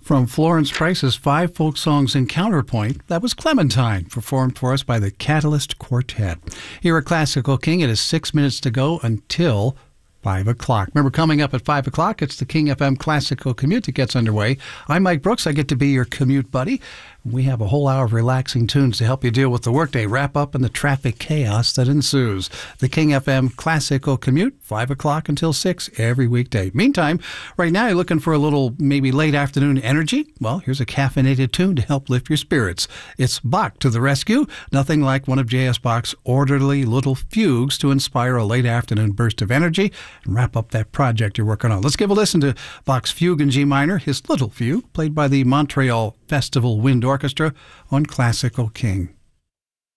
From Florence Price's Five Folk Songs in Counterpoint, that was Clementine, performed for us by the Catalyst Quartet. Here at Classical King, it is 6 minutes to go until 5 o'clock. Remember, coming up at 5 o'clock, it's the King FM Classical Commute that gets underway. I'm Mike Brooks. I get to be your commute buddy. We have a whole hour of relaxing tunes to help you deal with the workday wrap-up and the traffic chaos that ensues. The King FM Classical Commute, 5 o'clock until 6 every weekday. Meantime, right now you're looking for a little maybe late afternoon energy? Well, here's a caffeinated tune to help lift your spirits. It's Bach to the rescue. Nothing like one of J.S. Bach's orderly little fugues to inspire a late afternoon burst of energy and wrap up that project you're working on. Let's give a listen to Bach's Fugue in G minor, his Little Fugue, played by the Montreal Festival Wind Orchestra on Classical King.